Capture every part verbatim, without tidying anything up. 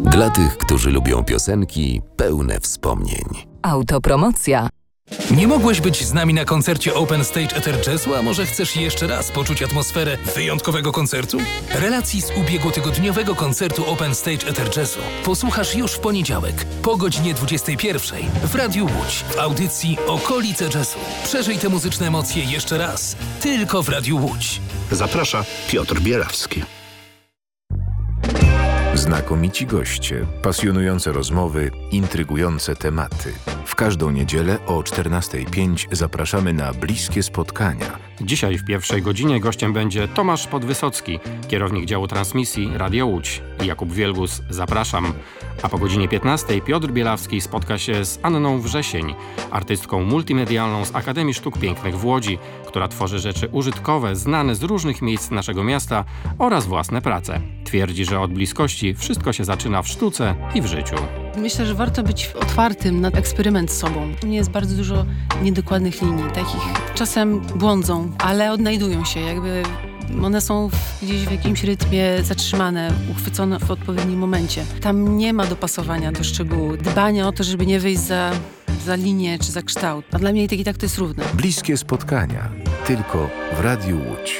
Dla tych, którzy lubią piosenki pełne wspomnień. Autopromocja. Nie mogłeś być z nami na koncercie Open Stage Ether Jazzu, a może chcesz jeszcze raz poczuć atmosferę wyjątkowego koncertu? Relacji z ubiegłotygodniowego koncertu Open Stage Ether Jazzu posłuchasz już w poniedziałek po godzinie dwudziestej pierwszej w Radiu Łódź w audycji Okolice Jazzu. Przeżyj te muzyczne emocje jeszcze raz, tylko w Radiu Łódź. Zaprasza Piotr Bielawski. Znakomici goście, pasjonujące rozmowy, intrygujące tematy. W każdą niedzielę o czternastej pięć zapraszamy na bliskie spotkania. Dzisiaj w pierwszej godzinie gościem będzie Tomasz Podwysocki, kierownik działu transmisji Radio Łódź. Jakub Wielgus, zapraszam. A po godzinie piętnastej Piotr Bielawski spotka się z Anną Wrzesień, artystką multimedialną z Akademii Sztuk Pięknych w Łodzi, która tworzy rzeczy użytkowe znane z różnych miejsc naszego miasta oraz własne prace. Twierdzi, że od bliskości wszystko się zaczyna w sztuce i w życiu. Myślę, że warto być otwartym na eksperyment z sobą. U mnie jest bardzo dużo niedokładnych linii, takich czasem błądzą, ale odnajdują się, jakby one są gdzieś w jakimś rytmie zatrzymane, uchwycone w odpowiednim momencie. Tam nie ma dopasowania do szczegółu, dbania o to, żeby nie wyjść za, za linię czy za kształt. A dla mnie i tak i tak to jest równe. Bliskie spotkania tylko w Radiu Łódź.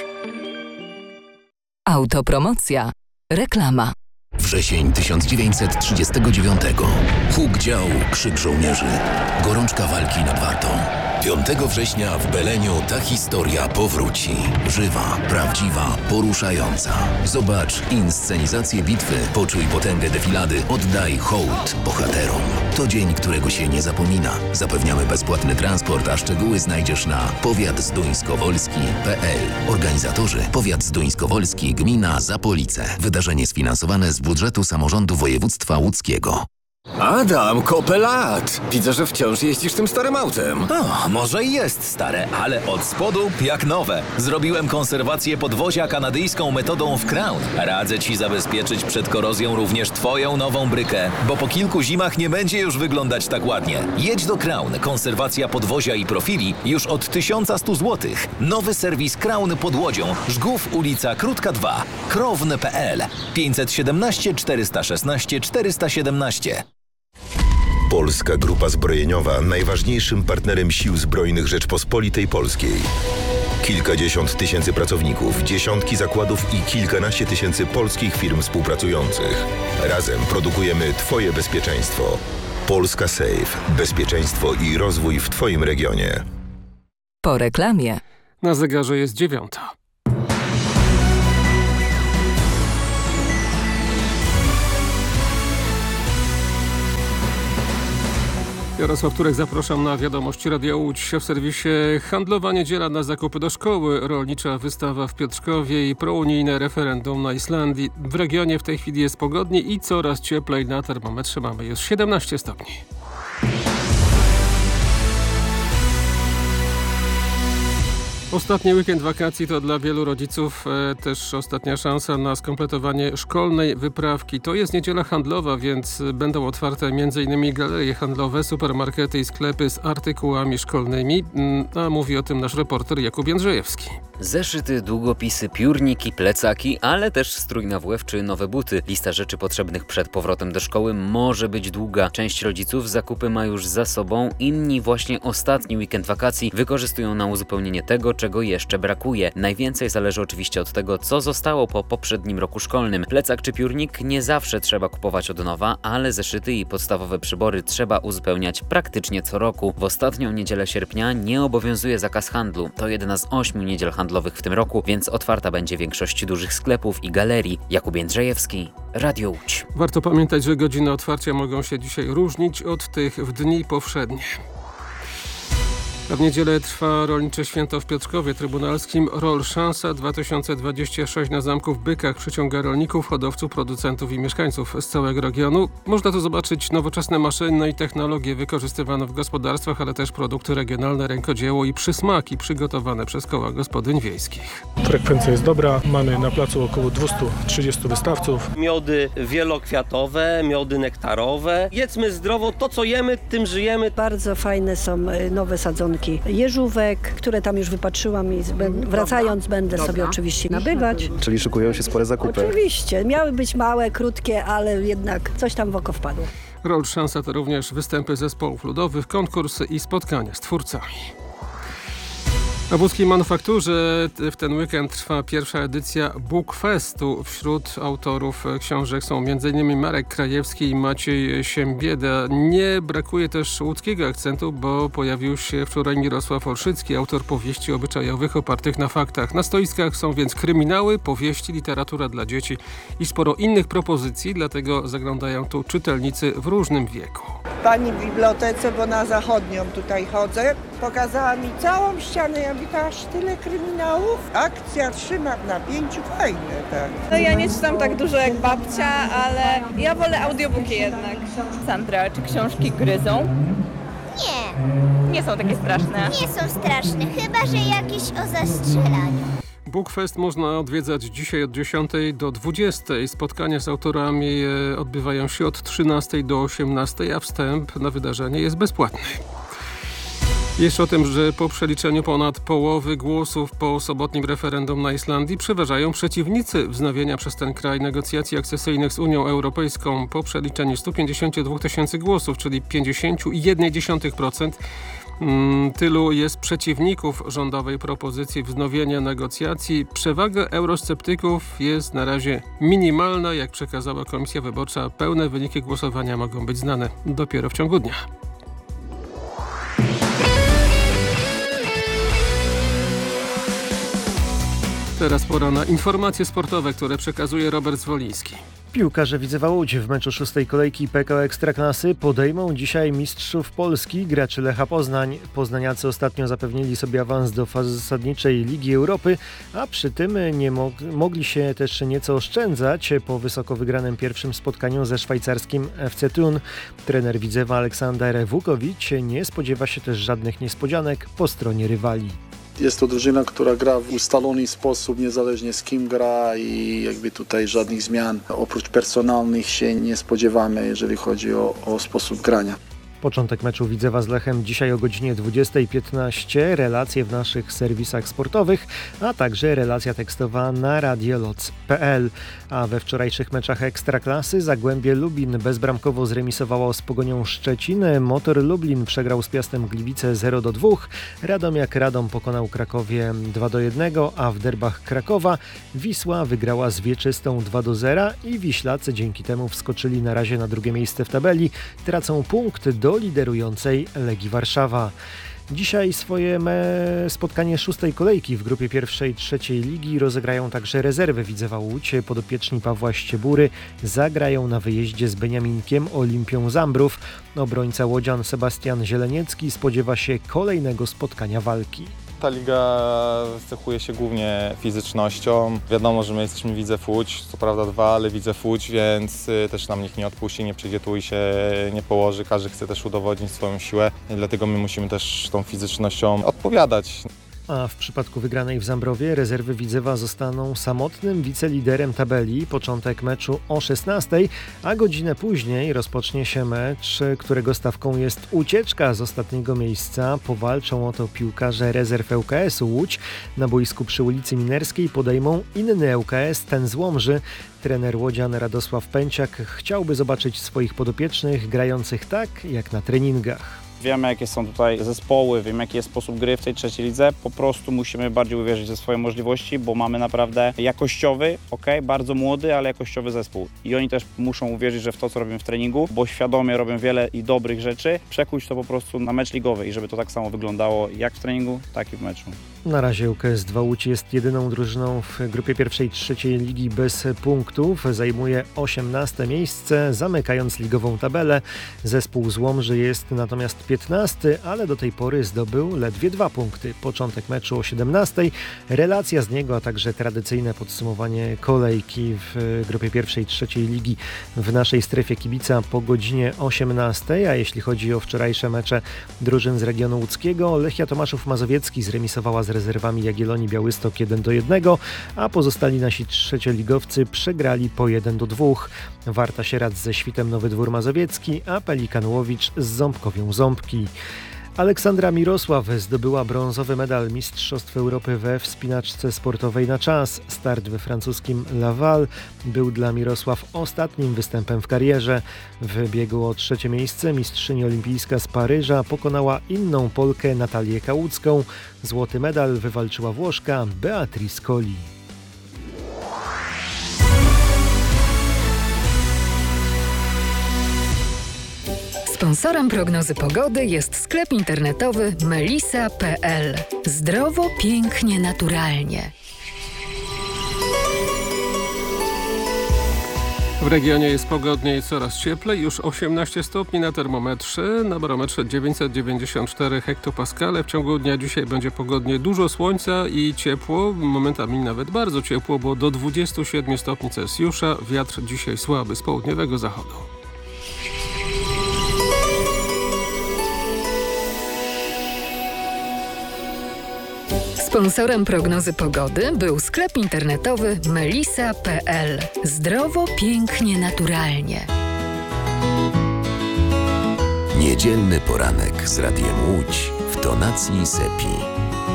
Autopromocja. Reklama. Wrzesień tysiąc dziewięćset trzydziestego dziewiątego. Huk działu, krzyk żołnierzy. Gorączka walki nad Wartą. piątego września w Beleniu ta historia powróci. Żywa, prawdziwa, poruszająca. Zobacz inscenizację bitwy, poczuj potęgę defilady, oddaj hołd bohaterom. To dzień, którego się nie zapomina. Zapewniamy bezpłatny transport, a szczegóły znajdziesz na powiat zduńskowolski kropka p l. Organizatorzy: Powiat Zduńskowolski, gmina Zapolice. Wydarzenie sfinansowane z budżetu samorządu województwa łódzkiego. Adam, kopę lat! Widzę, że wciąż jeździsz tym starym autem. O, może i jest stare, ale od spodu jak nowe. Zrobiłem konserwację podwozia kanadyjską metodą w Crown. Radzę Ci zabezpieczyć przed korozją również Twoją nową brykę, bo po kilku zimach nie będzie już wyglądać tak ładnie. Jedź do Crown. Konserwacja podwozia i profili już od tysiąc sto złotych. Nowy serwis Crown pod Łodzią. Żgów, ulica Krótka dwa. krowne kropka p l. pięćset siedemnaście czterysta szesnaście czterysta siedemnaście. Polska Grupa Zbrojeniowa, najważniejszym partnerem Sił Zbrojnych Rzeczpospolitej Polskiej. Kilkadziesiąt tysięcy pracowników, dziesiątki zakładów i kilkanaście tysięcy polskich firm współpracujących. Razem produkujemy Twoje bezpieczeństwo. Polska Safe. Bezpieczeństwo i rozwój w Twoim regionie. Po reklamie. Na zegarze jest dziewiąta. Jarosław Turek, zapraszam na wiadomości Radia Łódź. W serwisie Handlowa Niedziela na zakupy do szkoły, rolnicza wystawa w Piotrkowie i prounijne referendum na Islandii. W regionie w tej chwili jest pogodnie i coraz cieplej. Na termometrze mamy już siedemnaście stopni. Ostatni weekend wakacji to dla wielu rodziców e, też ostatnia szansa na skompletowanie szkolnej wyprawki. To jest niedziela handlowa, więc będą otwarte między innymi galerie handlowe, supermarkety i sklepy z artykułami szkolnymi. A mówi o tym nasz reporter Jakub Jędrzejewski. Zeszyty, długopisy, piórniki, plecaki, ale też strój na W F czy nowe buty. Lista rzeczy potrzebnych przed powrotem do szkoły może być długa. Część rodziców zakupy ma już za sobą, inni właśnie ostatni weekend wakacji wykorzystują na uzupełnienie tego, czego jeszcze brakuje. Najwięcej zależy oczywiście od tego, co zostało po poprzednim roku szkolnym. Plecak czy piórnik nie zawsze trzeba kupować od nowa, ale zeszyty i podstawowe przybory trzeba uzupełniać praktycznie co roku. W ostatnią niedzielę sierpnia nie obowiązuje zakaz handlu. To jedna z ośmiu niedziel handlowych w tym roku, więc otwarta będzie większość dużych sklepów i galerii. Jakub Jędrzejewski, Radio Łódź. Warto pamiętać, że godziny otwarcia mogą się dzisiaj różnić od tych w dni powszednie. W niedzielę trwa rolnicze święto w Piotrkowie Trybunalskim. Roll Szansa dwa tysiące dwadzieścia sześć na zamku w Bykach przyciąga rolników, hodowców, producentów i mieszkańców z całego regionu. Można tu zobaczyć nowoczesne maszyny i technologie wykorzystywane w gospodarstwach, ale też produkty regionalne, rękodzieło i przysmaki przygotowane przez koła gospodyń wiejskich. Frekwencja jest dobra. Mamy na placu około dwieście trzydzieści wystawców. Miody wielokwiatowe, miody nektarowe. Jedzmy zdrowo, to co jemy, tym żyjemy. Bardzo fajne są nowe sadzone szklanki jeżówek, które tam już wypatrzyłam i wracając będę Dobra. sobie oczywiście nabywać. Czyli szykują się spore zakupy. Oczywiście. Miały być małe, krótkie, ale jednak coś tam w oko wpadło. Roll Szansa to również występy zespołów ludowych, konkursy i spotkania z twórcami. Na Łódzkiej Manufakturze w ten weekend trwa pierwsza edycja Bookfestu. Wśród autorów książek są m in Marek Krajewski i Maciej Siembieda. Nie brakuje też łódzkiego akcentu, bo pojawił się wczoraj Mirosław Olszycki, autor powieści obyczajowych opartych na faktach. Na stoiskach są więc kryminały, powieści, literatura dla dzieci i sporo innych propozycji, dlatego zaglądają tu czytelnicy w różnym wieku. Pani w bibliotece, bo na zachodnią tutaj chodzę, pokazała mi całą ścianę. Ja mówię, aż tyle kryminałów. Akcja trzyma w napięciu, fajne, tak. No ja nie czytam tak dużo jak babcia, ale ja wolę audiobooki jednak. Sandra, czy książki gryzą? Nie. Nie są takie straszne. Nie są straszne, chyba że jakieś o zastrzelaniu. Bookfest można odwiedzać dzisiaj od dziesiątej do dwudziestej. Spotkania z autorami odbywają się od trzynastej do osiemnastej, a wstęp na wydarzenie jest bezpłatny. Jeszcze o tym, że po przeliczeniu ponad połowy głosów po sobotnim referendum na Islandii przeważają przeciwnicy wznowienia przez ten kraj negocjacji akcesyjnych z Unią Europejską. Po przeliczeniu stu pięćdziesięciu dwóch tysięcy głosów, czyli pięćdziesiąt jeden przecinek jeden procent, tylu jest przeciwników rządowej propozycji wznowienia negocjacji. Przewaga eurosceptyków jest na razie minimalna, jak przekazała Komisja Wyborcza. Pełne wyniki głosowania mogą być znane dopiero w ciągu dnia. Teraz pora na informacje sportowe, które przekazuje Robert Zwoliński. Piłkarze Widzewa Łódź w meczu szóstej kolejki P K O Ekstraklasy podejmą dzisiaj mistrzów Polski, graczy Lecha Poznań. Poznaniacy ostatnio zapewnili sobie awans do fazy zasadniczej Ligi Europy, a przy tym nie mog- mogli się też nieco oszczędzać po wysoko wygranym pierwszym spotkaniu ze szwajcarskim F C Thun. Trener Widzewa Aleksander Wukowicz nie spodziewa się też żadnych niespodzianek po stronie rywali. Jest to drużyna, która gra w ustalony sposób, niezależnie z kim gra i jakby tutaj żadnych zmian oprócz personalnych się nie spodziewamy, jeżeli chodzi o, o sposób grania. Początek meczu Widzewa z Lechem dzisiaj o godzinie dwudziestej piętnaście. Relacje w naszych serwisach sportowych, a także relacja tekstowa na radioloc kropka p l. A we wczorajszych meczach Ekstraklasy Zagłębie Lubin bezbramkowo zremisowało z Pogonią Szczecin. Motor Lublin przegrał z Piastem Gliwice zero do dwóch. Radomiak Radom pokonał Krakowie dwa do jednego, a w derbach Krakowa Wisła wygrała z Wieczystą dwa do zera i Wiślacy dzięki temu wskoczyli na razie na drugie miejsce w tabeli. Tracą punkt do liderującej Legii Warszawa. Dzisiaj swoje me- spotkanie szóstej kolejki w grupie pierwszej trzeciej ligi rozegrają także rezerwy Widzewa Łódź. Podopieczni Pawła Ściebury zagrają na wyjeździe z Beniaminkiem Olimpią Zambrów. Obrońca łodzian Sebastian Zieleniecki spodziewa się kolejnego spotkania walki. Ta liga cechuje się głównie fizycznością. Wiadomo, że my jesteśmy Widzew Łódź, co prawda dwa, ale Widzew Łódź, więc też nam nikt nie odpuści, nie przyjdzie tu i się nie położy. Każdy chce też udowodnić swoją siłę, dlatego my musimy też tą fizycznością odpowiadać. A w przypadku wygranej w Zambrowie rezerwy Widzewa zostaną samotnym wiceliderem tabeli. Początek meczu o szesnastej, a godzinę później rozpocznie się mecz, którego stawką jest ucieczka z ostatniego miejsca. Powalczą o to piłkarze rezerw L K S-u Łódź. Na boisku przy ulicy Minerskiej podejmą inny L K S, ten z Łomży. Trener łodzian Radosław Pęciak chciałby zobaczyć swoich podopiecznych grających tak, jak na treningach. Wiemy, jakie są tutaj zespoły, wiemy, jaki jest sposób gry w tej trzeciej lidze. Po prostu musimy bardziej uwierzyć ze swoje możliwości, bo mamy naprawdę jakościowy, ok, bardzo młody, ale jakościowy zespół. I oni też muszą uwierzyć, że w to, co robimy w treningu, bo świadomie robią wiele i dobrych rzeczy, przekuć to po prostu na mecz ligowy i żeby to tak samo wyglądało jak w treningu, tak i w meczu. Na razie U K S dwa Łódź jest jedyną drużyną w grupie pierwszej trzeciej ligi bez punktów. Zajmuje osiemnaste miejsce, zamykając ligową tabelę. Zespół z Łomży jest natomiast piętnasty, ale do tej pory zdobył ledwie dwa punkty. Początek meczu o siedemnastej, relacja z niego, a także tradycyjne podsumowanie kolejki w grupie pierwszej trzeciej ligi w naszej strefie kibica po godzinie osiemnastej. A jeśli chodzi o wczorajsze mecze drużyn z regionu łódzkiego, Lechia Tomaszów Mazowiecki zremisowała z rezerwami Jagiellonii Białystok jeden do jednego, a pozostali nasi trzecioligowcy przegrali po jeden do dwóch. Warta Sieradz ze Świtem Nowy Dwór Mazowiecki, a Pelikan Łowicz z Ząbkowią Ząbki. Aleksandra Mirosław zdobyła brązowy medal Mistrzostw Europy we wspinaczce sportowej na czas. Start we francuskim Laval był dla Mirosław ostatnim występem w karierze. W biegu o trzecie miejsce mistrzyni olimpijska z Paryża pokonała inną Polkę Natalię Kałucką. Złoty medal wywalczyła Włoszka Beatrice Colli. Sponsorem prognozy pogody jest sklep internetowy melisa kropka pe el. Zdrowo, pięknie, naturalnie. W regionie jest pogodnie i coraz cieplej, już osiemnaście stopni na termometrze, na barometrze dziewięćset dziewięćdziesiąt cztery hektopaskale. W ciągu dnia dzisiaj będzie pogodnie, dużo słońca i ciepło, momentami nawet bardzo ciepło, bo do dwudziestu siedmiu stopni Celsjusza. Wiatr dzisiaj słaby z południowego zachodu. Sponsorem prognozy pogody był sklep internetowy melisa kropka pe el. Zdrowo, pięknie, naturalnie. Niedzielny poranek z Radiem Łódź w tonacji Sepi.